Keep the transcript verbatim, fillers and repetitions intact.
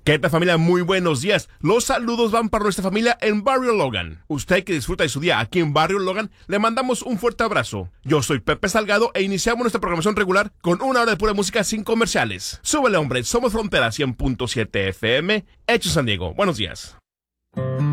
¿Qué tal, familia? Muy buenos días. Los saludos van para nuestra familia en Barrio Logan. Usted que disfruta de su día aquí en Barrio Logan, le mandamos un fuerte abrazo. Yo soy Pepe Salgado e iniciamos nuestra programación regular con una hora de pura música sin comerciales. Súbele, hombre, somos Frontera cien punto siete F M, Hecho San Diego. Buenos días.